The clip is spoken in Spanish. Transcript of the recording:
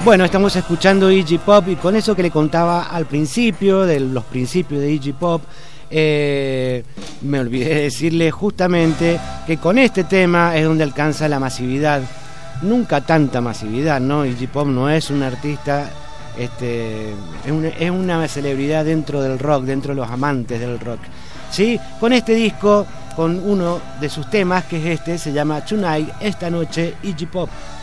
Bueno, estamos escuchando Iggy Pop y con eso que le contaba al principio, de los principios de Iggy Pop, me olvidé de decirle justamente que con este tema es donde alcanza la masividad. Nunca tanta masividad, ¿no? Iggy Pop no es un artista, es una celebridad dentro del rock, dentro de los amantes del rock. ¿Sí? Con este disco, con uno de sus temas, que es se llama Tonight, esta noche, Iggy Pop.